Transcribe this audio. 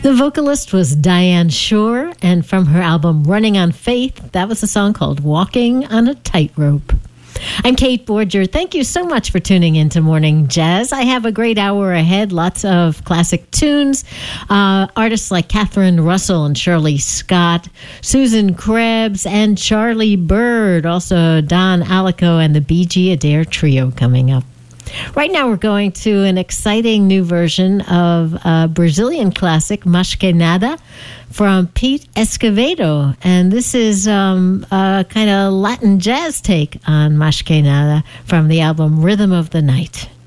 The vocalist was Diane Shore, and from her album Running on Faith, that was a song called Walking on a Tightrope. I'm Kate Borger. Thank you so much for tuning into Morning Jazz. I have a great hour ahead, lots of classic tunes. Artists like Catherine Russell and Shirley Scott, Susan Krebs, and Charlie Bird. Also Don Alico and the B.G. Adair Trio coming up. Right now we're going to an exciting new version of a Brazilian classic, Mas Que Nada, from Pete Escovedo. And this is a kind of Latin jazz take on Mas Que Nada from the album Rhythm of the Night.